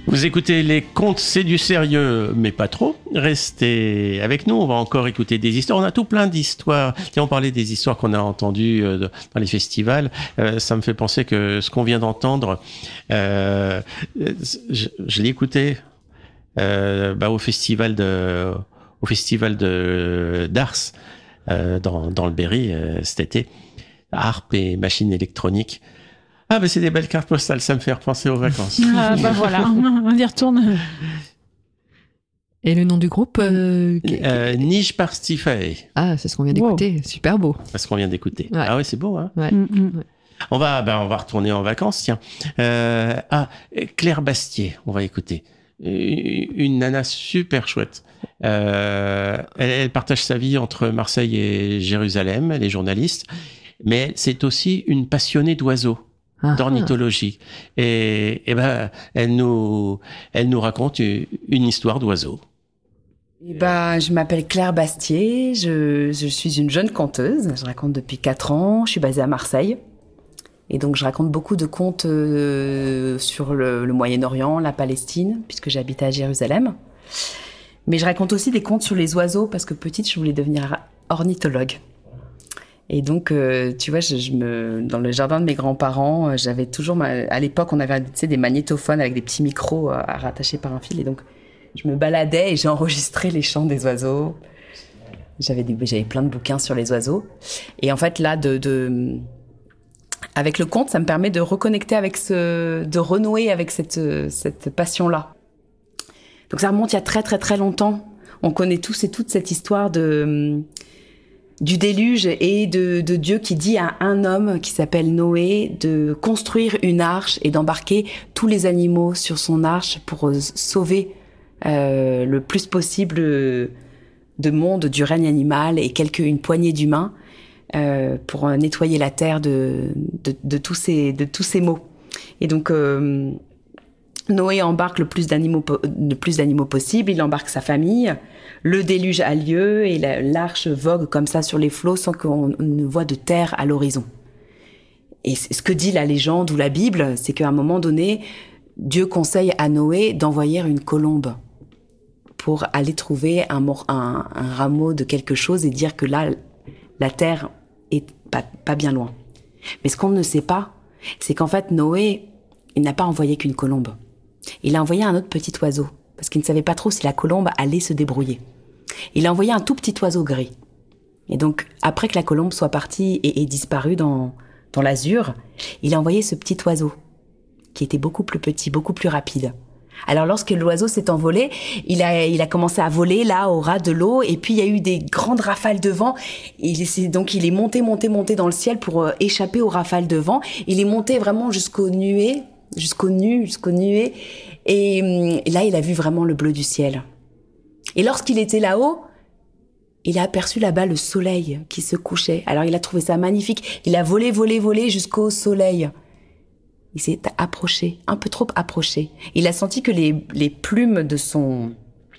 Vous écoutez les contes, c'est du sérieux, mais pas trop. Restez avec nous, on va encore écouter des histoires. On a tout plein d'histoires. Tiens, on parlait des histoires qu'on a entendues dans les festivals. Ça me fait penser que ce qu'on vient d'entendre, je l'ai écouté au festival d'Ars dans le Berry cet été. Harpe et machines électroniques. Ah, c'est des belles cartes postales, ça me fait repenser aux vacances. Ah, voilà, on y retourne. Et le nom du groupe Nije Parstify. Ah, c'est ce qu'on vient d'écouter, super beau. C'est ce qu'on vient d'écouter. Ouais. Ah ouais, c'est beau, hein. Ouais. On va retourner en vacances, tiens. Claire Bastier, on va écouter. Une nana super chouette. Elle partage sa vie entre Marseille et Jérusalem, elle est journaliste, mais c'est aussi une passionnée d'oiseaux, d'ornithologie. Et elle nous raconte une histoire d'oiseaux. Je m'appelle Claire Bastier, je suis une jeune conteuse, je raconte depuis 4 ans, je suis basée à Marseille. Et donc je raconte beaucoup de contes sur le Moyen-Orient, la Palestine, puisque j'habite à Jérusalem. Mais je raconte aussi des contes sur les oiseaux, parce que petite, je voulais devenir ornithologue. Et donc, tu vois, dans le jardin de mes grands-parents, j'avais toujours... à l'époque, on avait des magnétophones avec des petits micros à rattacher par un fil. Et donc, je me baladais et j'ai enregistré les chants des oiseaux. J'avais plein de bouquins sur les oiseaux. Et en fait, là, avec le conte, ça me permet de reconnecter de renouer avec cette passion-là. Donc ça remonte il y a très très très longtemps. On connaît tous et toutes cette histoire du déluge et de Dieu qui dit à un homme qui s'appelle Noé de construire une arche et d'embarquer tous les animaux sur son arche pour sauver le plus possible de monde du règne animal et une poignée d'humains. Pour nettoyer la terre de tous ces maux. Et donc Noé embarque le plus d'animaux possible, il embarque sa famille, le déluge a lieu et l'arche vogue comme ça sur les flots sans qu'on ne voit de terre à l'horizon. Et ce que dit la légende ou la Bible, c'est qu'à un moment donné, Dieu conseille à Noé d'envoyer une colombe pour aller trouver un rameau de quelque chose et dire que là, la terre est pas bien loin. Mais ce qu'on ne sait pas, c'est qu'en fait, Noé, il n'a pas envoyé qu'une colombe. Il a envoyé un autre petit oiseau, parce qu'il ne savait pas trop si la colombe allait se débrouiller. Il a envoyé un tout petit oiseau gris. Et donc, après que la colombe soit partie et disparue dans l'azur, il a envoyé ce petit oiseau, qui était beaucoup plus petit, beaucoup plus rapide. Alors lorsque l'oiseau s'est envolé, il a commencé à voler là au ras de l'eau et puis il y a eu des grandes rafales de vent. Donc il est monté dans le ciel pour échapper aux rafales de vent. Il est monté vraiment jusqu'aux nuées et là il a vu vraiment le bleu du ciel. Et lorsqu'il était là-haut, il a aperçu là-bas le soleil qui se couchait. Alors il a trouvé ça magnifique. Il a volé jusqu'au soleil. Il s'est approché, un peu trop approché. Il a senti que les plumes de son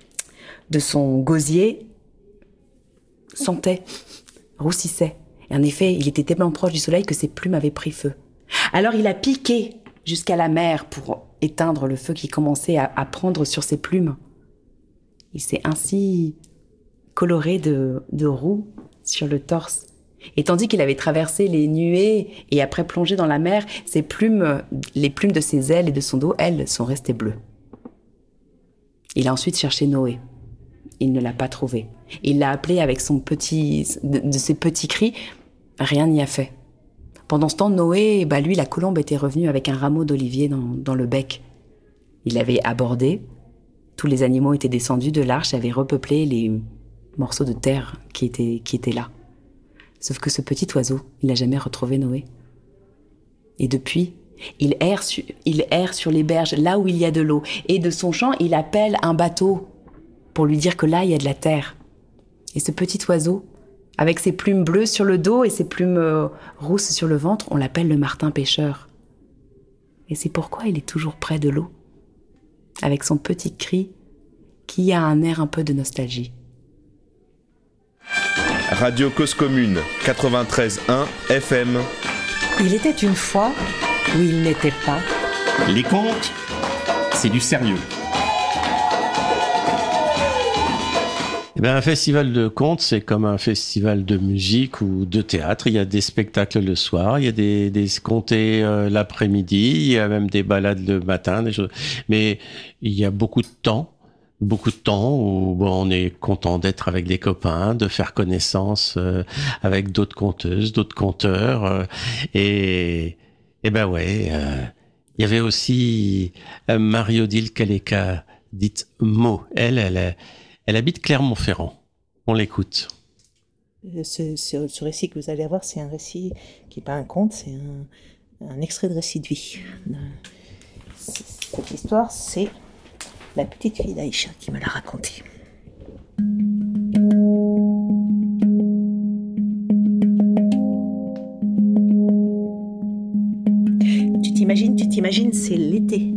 gosier sentaient, roussissaient. Et en effet, il était tellement proche du soleil que ses plumes avaient pris feu. Alors il a piqué jusqu'à la mer pour éteindre le feu qui commençait à prendre sur ses plumes. Il s'est ainsi coloré de roux sur le torse. Et tandis qu'il avait traversé les nuées et après plongé dans la mer, les plumes de ses ailes et de son dos, elles, sont restées bleues. Il a ensuite cherché Noé. Il ne l'a pas trouvé. Il l'a appelé avec de ses petits cris. Rien n'y a fait. Pendant ce temps, Noé, lui, la colombe était revenue avec un rameau d'olivier dans le bec. Il l'avait abordé. Tous les animaux étaient descendus de l'arche, avaient repeuplé les morceaux de terre qui étaient là. Sauf que ce petit oiseau, il n'a jamais retrouvé Noé. Et depuis, il erre sur les berges, là où il y a de l'eau. Et de son chant, il appelle un bateau pour lui dire que là, il y a de la terre. Et ce petit oiseau, avec ses plumes bleues sur le dos et ses plumes rousses sur le ventre, on l'appelle le martin pêcheur. Et c'est pourquoi il est toujours près de l'eau, avec son petit cri qui a un air un peu de nostalgie. Radio Cause Commune, 93.1 FM. Il était une fois où il n'était pas. Les contes, c'est du sérieux. Eh ben, un festival de contes, c'est comme un festival de musique ou de théâtre. Il y a des spectacles le soir, il y a des comtés l'après-midi, il y a même des balades le matin, des choses. Mais il y a beaucoup de temps où on est content d'être avec des copains, de faire connaissance avec d'autres conteuses, d'autres conteurs. Et ben ouais, il y avait aussi Marie-Odile Kaleka, dite Mo. Elle habite Clermont-Ferrand. On l'écoute. Ce récit que vous allez voir, c'est un récit qui n'est pas un conte, c'est un extrait de récit de vie. Cette histoire, c'est la petite fille d'Aïcha qui me l'a racontée. Tu t'imagines, c'est l'été.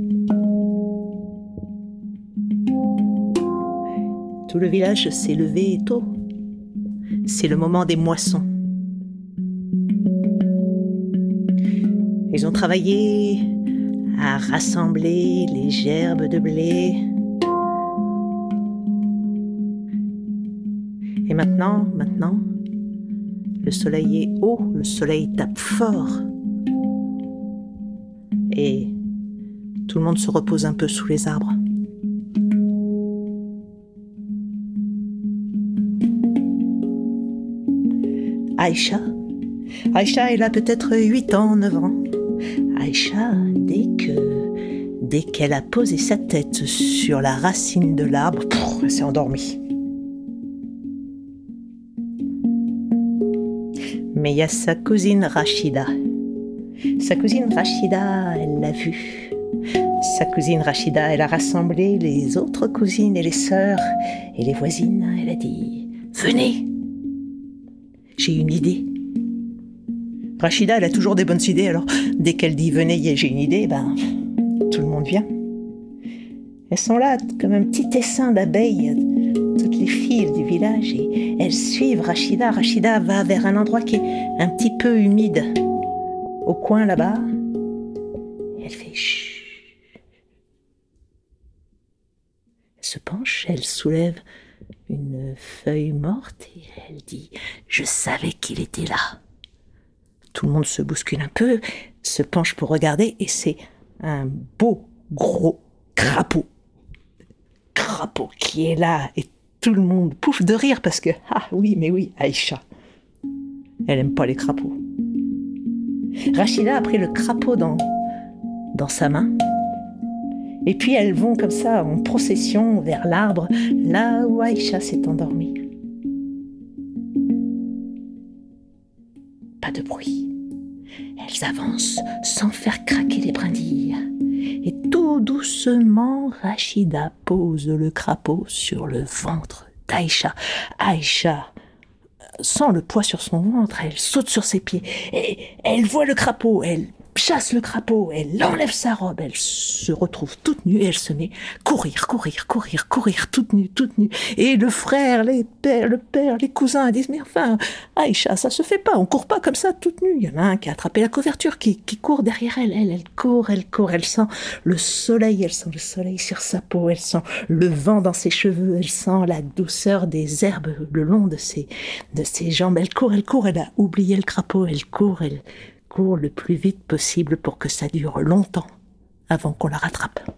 Tout le village s'est levé tôt. C'est le moment des moissons. Ils ont travaillé à rassembler les gerbes de blé. Et maintenant, le soleil est haut, le soleil tape fort. Et tout le monde se repose un peu sous les arbres. Aïcha, elle a peut-être 8 ans, 9 ans. Aïcha, dès qu'elle a posé sa tête sur la racine de l'arbre, elle s'est endormie. Mais il y a sa cousine Rachida. Sa cousine Rachida, elle l'a vue. Sa cousine Rachida, elle a rassemblé les autres cousines et les sœurs et les voisines. Elle a dit « Venez !» J'ai une idée. Rachida, elle a toujours des bonnes idées, alors dès qu'elle dit « Venez, j'ai une idée », tout le monde vient. Elles sont là comme un petit essaim d'abeilles, toutes les filles du village, et elles suivent Rachida. Rachida va vers un endroit qui est un petit peu humide. Au coin là-bas, elle fait « chut ». Elle se penche, elle soulève une feuille morte et elle dit « Je savais qu'il était là ». Tout le monde se bouscule un peu, se penche pour regarder et c'est un beau gros crapaud. Crapaud qui est là et tout le monde pouffe de rire parce que « Ah oui, mais oui, Aïcha, elle aime pas les crapauds ». Rachida a pris le crapaud dans sa main. Et puis elles vont comme ça en procession vers l'arbre, là où Aïcha s'est endormie. Pas de bruit. Elles avancent sans faire craquer les brindilles. Et tout doucement, Rachida pose le crapaud sur le ventre d'Aïcha. Aïcha sent le poids sur son ventre, elle saute sur ses pieds. Et elle voit le crapaud, elle chasse le crapaud, elle enlève sa robe, elle se retrouve toute nue et elle se met courir, toute nue. Et le frère, le père, les cousins disent « Mais enfin, Aïcha, ça se fait pas, on court pas comme ça toute nue. » Il y en a un qui a attrapé la couverture, qui court derrière elle. Elle court, elle sent le soleil sur sa peau, elle sent le vent dans ses cheveux, elle sent la douceur des herbes le long de ses jambes. Elle court, elle a oublié le crapaud, elle court le plus vite possible pour que ça dure longtemps avant qu'on la rattrape.